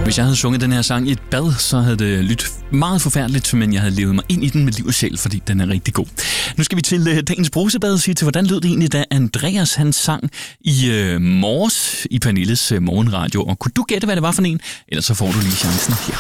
Hvis jeg havde sunget den her sang i et bad, så havde det lyttet meget forfærdeligt, men jeg havde levet mig ind i den med liv og sjæl, fordi den er rigtig god. Nu skal vi til dagens brusebad og sige til, hvordan lød det egentlig, da Andreas han sang i morges i Pernilles morgenradio. Og kunne du gætte, hvad det var for en? Ellers så får du lige chancen her.